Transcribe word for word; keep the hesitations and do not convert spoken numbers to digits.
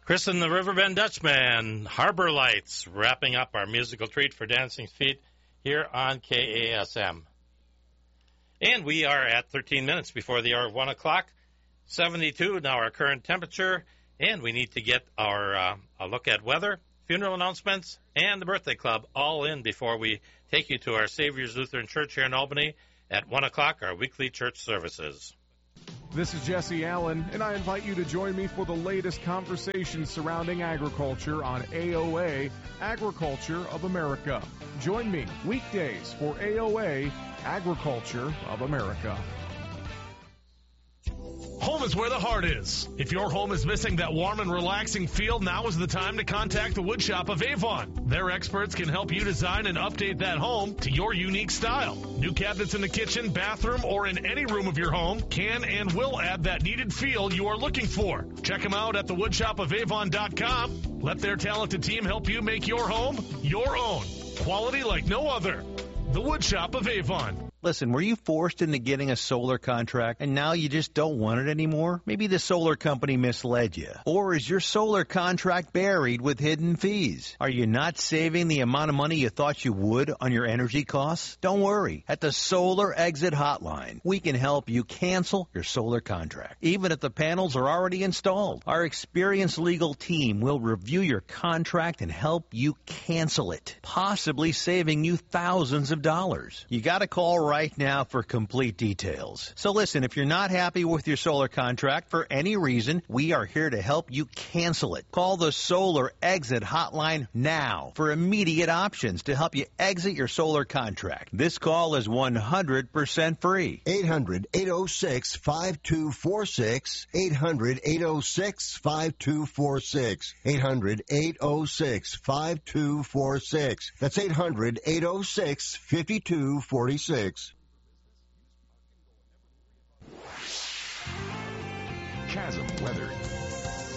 Chris and the Riverbend Dutchman, Harbor Lights, wrapping up our musical treat for Dancing Feet here on K A S M. And we are at thirteen minutes before the hour of one o'clock, seventy-two now our current temperature, and we need to get our uh, a look at weather, funeral announcements, and the birthday club all in before we take you to our Savior's Lutheran Church here in Albany at one o'clock, our weekly church services. This is Jesse Allen, and I invite you to join me for the latest conversations surrounding agriculture on A O A, Agriculture of America. Join me weekdays for A O A, Agriculture of America. Home is where the heart is. If your home is missing that warm and relaxing feel, now is the time to contact the Woodshop of Avon. Their experts can help you design and update that home to your unique style. New cabinets in the kitchen, bathroom, or in any room of your home can and will add that needed feel you are looking for. Check them out at the woodshop of avon dot com. Let their talented team help you make your home your own. Quality like no other. The Woodshop of Avon. Listen, were you forced into getting a solar contract and now you just don't want it anymore? Maybe the solar company misled you. Or is your solar contract buried with hidden fees? Are you not saving the amount of money you thought you would on your energy costs? Don't worry. At the Solar Exit Hotline, we can help you cancel your solar contract, even if the panels are already installed. Our experienced legal team will review your contract and help you cancel it, possibly saving you thousands of dollars. You got to call right now for complete details. So listen, if you're not happy with your solar contract for any reason, we are here to help you cancel it. Call the Solar Exit Hotline now for immediate options to help you exit your solar contract. This call is one hundred percent free. eight hundred, eight oh six, five two four six. eight hundred, eight oh six, five two four six. eight hundred, eight oh six, five two four six. That's eight hundred, eight oh six, five two four six. Chasm Weather.